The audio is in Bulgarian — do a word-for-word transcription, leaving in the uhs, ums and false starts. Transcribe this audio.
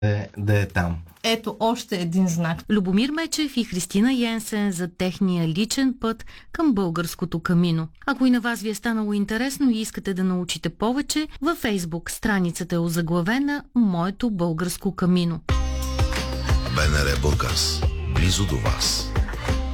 е, да е там. Ето още един знак. Любомир Мечев и Христина Йенсен за техния личен път към българското камино. Ако и на вас ви е станало интересно и искате да научите повече, във Фейсбук страницата е озаглавена "Моето българско камино". БНР Бургас. Близо до вас.